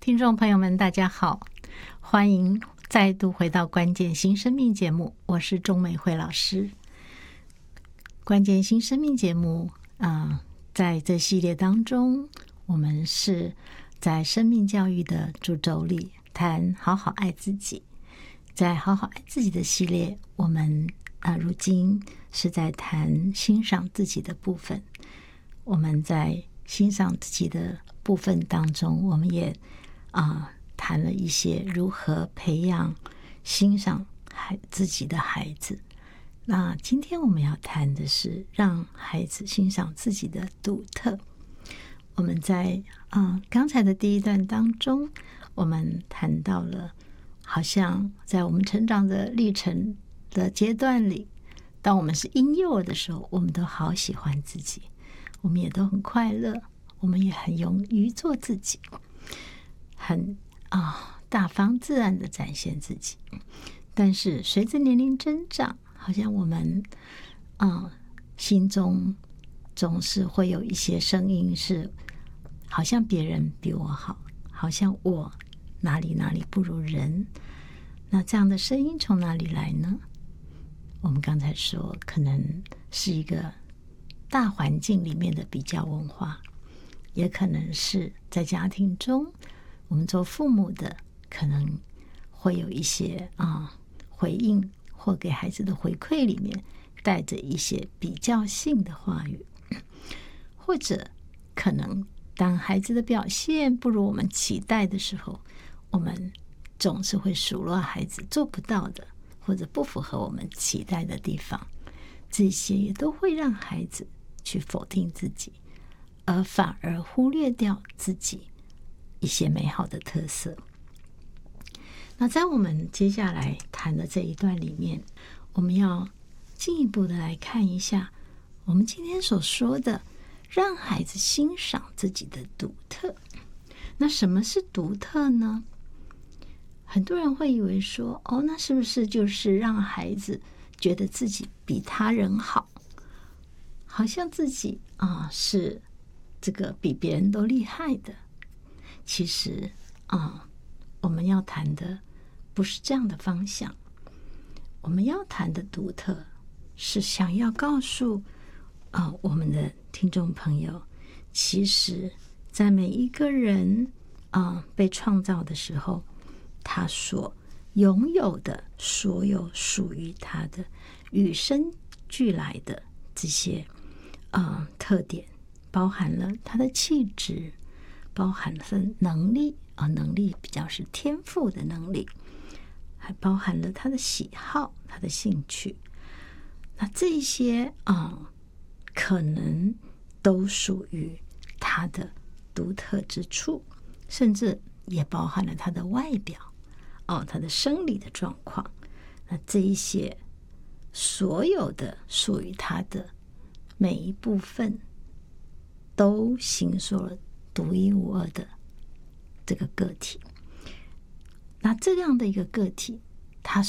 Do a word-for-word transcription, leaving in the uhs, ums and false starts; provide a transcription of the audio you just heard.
听众朋友们大家好，欢迎再度回到关键新生命节目，我是钟美惠老师。关键新生命节目啊、呃，在这系列当中，我们是在生命教育的主轴里谈好好爱自己。在好好爱自己的系列，我们啊、呃，如今是在谈欣赏自己的部分。我们在欣赏自己的部分当中，我们也啊、呃、谈了一些如何培养欣赏孩自己的孩子。那今天我们要谈的是让孩子欣赏自己的独特。我们在啊、呃、刚才的第一段当中，我们谈到了，好像在我们成长的历程的阶段里，当我们是婴幼儿的时候，我们都好喜欢自己，我们也都很快乐，我们也很勇于做自己，很啊大方自然的展现自己。但是随着年龄增长，好像我们啊心中总是会有一些声音是，好像别人比我好，好像我哪里哪里不如人。那这样的声音从哪里来呢？我们刚才说，可能是一个大环境里面的比较文化，也可能是在家庭中，我们做父母的可能会有一些啊回应或给孩子的回馈里面带着一些比较性的话语，或者可能当孩子的表现不如我们期待的时候，我们总是会数落孩子做不到的，或者不符合我们期待的地方，这些也都会让孩子去否定自己，而反而忽略掉自己一些美好的特色。那在我们接下来谈的这一段里面，我们要进一步的来看一下我们今天所说的让孩子欣赏自己的独特。那什么是独特呢？很多人会以为说，哦，那是不是就是让孩子觉得自己比他人好，好像自己啊是这个比别人都厉害的。其实啊，我们要谈的不是这样的方向。我们要谈的独特，是想要告诉啊我们的听众朋友，其实在每一个人啊被创造的时候，他所拥有的所有属于他的与生俱来的这些呃特点，包含了他的气质，包含了能力啊、呃，能力比较是天赋的能力，还包含了他的喜好、他的兴趣。那这些啊、呃，可能都属于他的独特之处，甚至也包含了他的外表。哦，他的生理的状况，那这一些所有的属于他的每一部分，都形塑了独一无二的这个个体。那这样的一个个体，